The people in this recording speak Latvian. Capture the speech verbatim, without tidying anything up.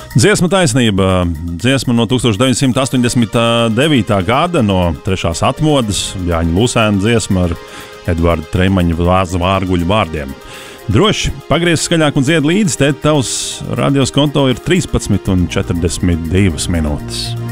Dziesma taisnība. Dziesma no tūkstoš deviņsimt astoņdesmit devītā gada no trešās atmodas. Jāņa Lusēna dziesma ar Edvarda Treimaņa vārguļu vārdiem. Droši pagriez skaļāk un dzied līdzi, te tavs radios konto ir trīspadsmit un četrdesmit divas minūtes.